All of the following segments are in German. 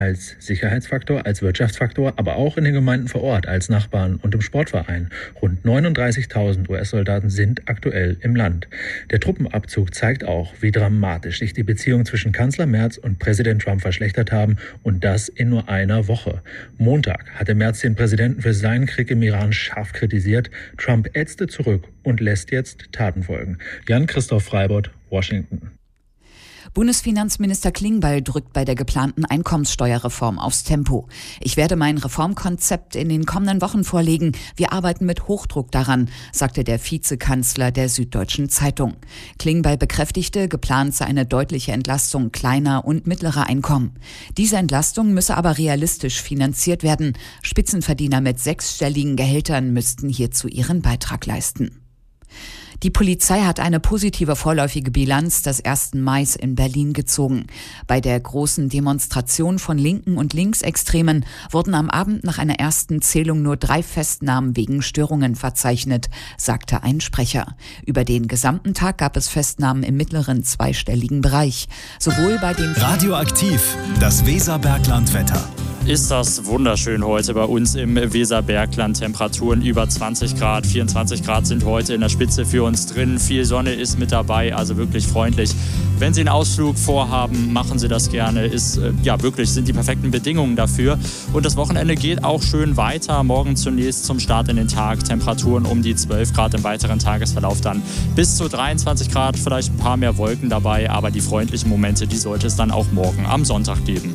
Als Sicherheitsfaktor, als Wirtschaftsfaktor, aber auch in den Gemeinden vor Ort, als Nachbarn und im Sportverein. Rund 39.000 US-Soldaten sind aktuell im Land. Der Truppenabzug zeigt auch, wie dramatisch sich die Beziehungen zwischen Kanzler Merz und Präsident Trump verschlechtert haben, und das in nur einer Woche. Montag hatte Merz den Präsidenten für seinen Krieg im Iran scharf kritisiert. Trump ätzte zurück und lässt jetzt Taten folgen. Jan-Christoph Freibott, Washington. Bundesfinanzminister Klingbeil drückt bei der geplanten Einkommenssteuerreform aufs Tempo. Ich werde mein Reformkonzept in den kommenden Wochen vorlegen. Wir arbeiten mit Hochdruck daran, sagte der Vizekanzler der Süddeutschen Zeitung. Klingbeil bekräftigte, geplant sei eine deutliche Entlastung kleiner und mittlerer Einkommen. Diese Entlastung müsse aber realistisch finanziert werden. Spitzenverdiener mit 6-stelligen Gehältern müssten hierzu ihren Beitrag leisten. Die Polizei hat eine positive vorläufige Bilanz des 1. Mai in Berlin gezogen. Bei der großen Demonstration von Linken und Linksextremen wurden am Abend nach einer ersten Zählung nur 3 Festnahmen wegen Störungen verzeichnet, sagte ein Sprecher. Über den gesamten Tag gab es Festnahmen im mittleren zweistelligen Bereich. Sowohl bei den Radioaktiv, das Weserbergland-Wetter. Ist das wunderschön heute bei uns im Weserbergland. Temperaturen über 20 Grad, 24 Grad sind heute in der Spitze für uns drin. Viel Sonne ist mit dabei, also wirklich freundlich. Wenn Sie einen Ausflug vorhaben, machen Sie das gerne. Sind die perfekten Bedingungen dafür. Und das Wochenende geht auch schön weiter. Morgen zunächst zum Start in den Tag. Temperaturen um die 12 Grad im weiteren Tagesverlauf dann bis zu 23 Grad. Vielleicht ein paar mehr Wolken dabei, aber die freundlichen Momente, die sollte es dann auch morgen am Sonntag geben.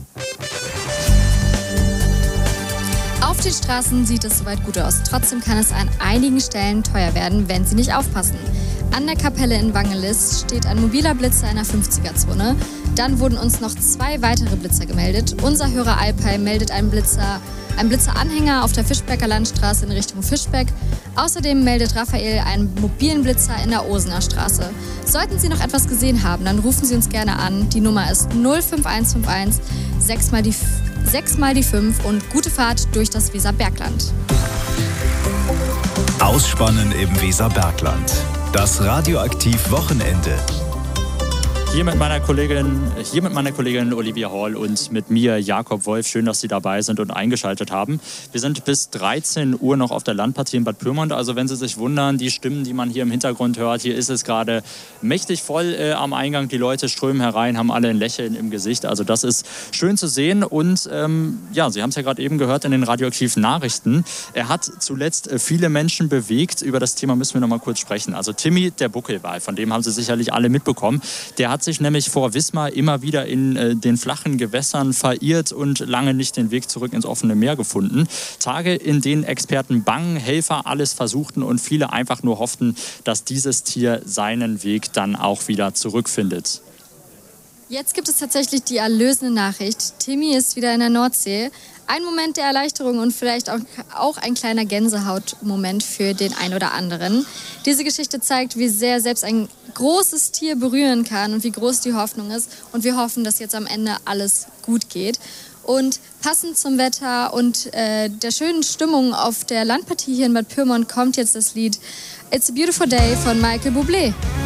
Auf den Straßen sieht es soweit gut aus. Trotzdem kann es an einigen Stellen teuer werden, wenn Sie nicht aufpassen. An der Kapelle in Wangelis steht ein mobiler Blitzer in der 50er-Zone. Dann wurden uns noch 2 weitere Blitzer gemeldet. Unser Hörer Alpay meldet einen Blitzeranhänger auf der Fischbecker Landstraße in Richtung Fischbeck. Außerdem meldet Raphael einen mobilen Blitzer in der Osener Straße. Sollten Sie noch etwas gesehen haben, dann rufen Sie uns gerne an. Die Nummer ist 05151 6 mal die 5 und gute Fahrt durch das Weserbergland. Ausspannen im Weserbergland. Das Radioaktiv-Wochenende. Hier mit meiner Kollegin Olivia Hall und mit mir Jakob Wolf. Schön, dass Sie dabei sind und eingeschaltet haben. Wir sind bis 13 Uhr noch auf der Landpartie in Bad Pyrmont. Also wenn Sie sich wundern, die Stimmen, die man hier im Hintergrund hört, hier ist es gerade mächtig voll am Eingang. Die Leute strömen herein, haben alle ein Lächeln im Gesicht. Also das ist schön zu sehen. Und Sie haben es ja gerade eben gehört in den radioaktiven Nachrichten. Er hat zuletzt viele Menschen bewegt. Über das Thema müssen wir noch mal kurz sprechen. Also Timmy, der Buckelwal, von dem haben Sie sicherlich alle mitbekommen. Der hat sich nämlich vor Wismar immer wieder in den flachen Gewässern verirrt und lange nicht den Weg zurück ins offene Meer gefunden. Tage, in denen Experten bangen, Helfer alles versuchten und viele einfach nur hofften, dass dieses Tier seinen Weg dann auch wieder zurückfindet. Jetzt gibt es tatsächlich die erlösende Nachricht. Timmy ist wieder in der Nordsee. Ein Moment der Erleichterung und vielleicht auch ein kleiner Gänsehautmoment für den einen oder anderen. Diese Geschichte zeigt, wie sehr selbst ein großes Tier berühren kann und wie groß die Hoffnung ist. Und wir hoffen, dass jetzt am Ende alles gut geht. Und passend zum Wetter und der schönen Stimmung auf der Landpartie hier in Bad Pyrmont kommt jetzt das Lied It's a Beautiful Day von Michael Bublé.